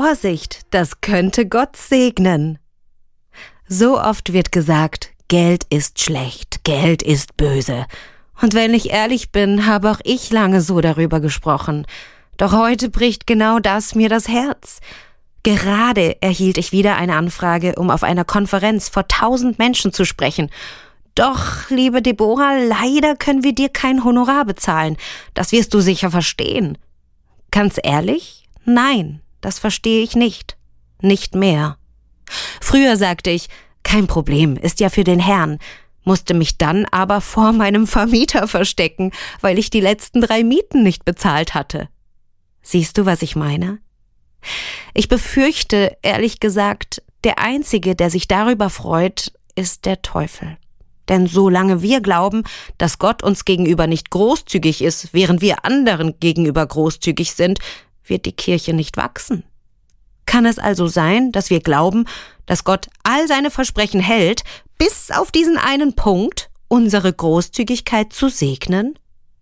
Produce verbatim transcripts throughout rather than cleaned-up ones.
Vorsicht, das könnte Gott segnen. So oft wird gesagt, Geld ist schlecht, Geld ist böse. Und wenn ich ehrlich bin, habe auch ich lange so darüber gesprochen. Doch heute bricht genau das mir das Herz. Gerade erhielt ich wieder eine Anfrage, um auf einer Konferenz vor tausend Menschen zu sprechen. Doch, liebe Deborah, leider können wir dir kein Honorar bezahlen. Das wirst du sicher verstehen. Ganz ehrlich? Nein, das verstehe ich nicht. Nicht mehr. Früher sagte ich, kein Problem, ist ja für den Herrn, musste mich dann aber vor meinem Vermieter verstecken, weil ich die letzten drei Mieten nicht bezahlt hatte. Siehst du, was ich meine? Ich befürchte, ehrlich gesagt, der Einzige, der sich darüber freut, ist der Teufel. Denn solange wir glauben, dass Gott uns gegenüber nicht großzügig ist, während wir anderen gegenüber großzügig sind, wird die Kirche nicht wachsen. Kann es also sein, dass wir glauben, dass Gott all seine Versprechen hält, bis auf diesen einen Punkt, unsere Großzügigkeit zu segnen?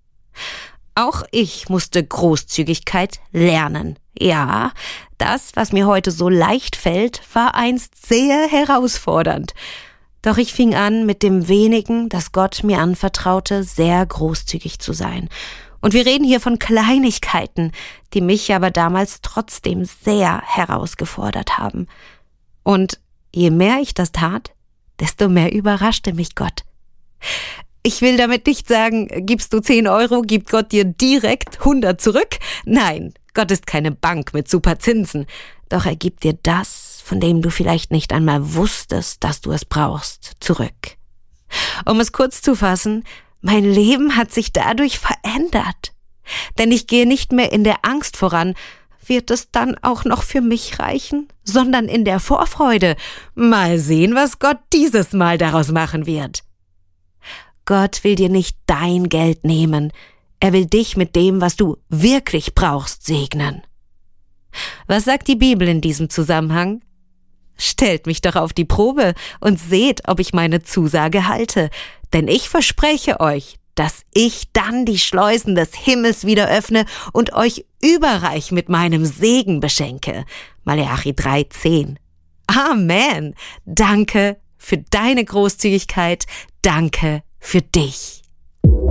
Auch ich musste Großzügigkeit lernen. Ja, das, was mir heute so leicht fällt, war einst sehr herausfordernd. Doch ich fing an, mit dem wenigen, das Gott mir anvertraute, sehr großzügig zu sein. Und wir reden hier von Kleinigkeiten, die mich aber damals trotzdem sehr herausgefordert haben. Und je mehr ich das tat, desto mehr überraschte mich Gott. Ich will damit nicht sagen, gibst du zehn Euro, gibt Gott dir direkt hundert zurück. Nein, Gott ist keine Bank mit super Zinsen. Doch er gibt dir das, von dem du vielleicht nicht einmal wusstest, dass du es brauchst, zurück. Um es kurz zu fassen, mein Leben hat sich dadurch verändert. Denn ich gehe nicht mehr in der Angst voran, wird es dann auch noch für mich reichen, sondern in der Vorfreude. Mal sehen, was Gott dieses Mal daraus machen wird. Gott will dir nicht dein Geld nehmen. Er will dich mit dem, was du wirklich brauchst, segnen. Was sagt die Bibel in diesem Zusammenhang? Stellt mich doch auf die Probe und seht, ob ich meine Zusage halte. Denn ich verspreche euch, dass ich dann die Schleusen des Himmels wieder öffne und euch überreich mit meinem Segen beschenke. Maleachi drei zehn. Amen. Danke für deine Großzügigkeit. Danke für dich.